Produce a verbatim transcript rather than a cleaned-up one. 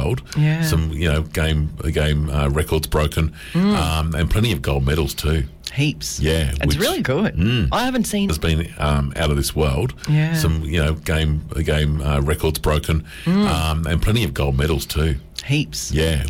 world. Yeah. Some, you know, game the game uh, records broken, Mm. um, and plenty of gold medals too. Heaps. Yeah, It's which really good. Mm. I haven't seen... has been um, out of this world. Yeah. Some, you know, game the game uh, records broken, Mm. um, and plenty of gold medals too. Heaps. Yeah.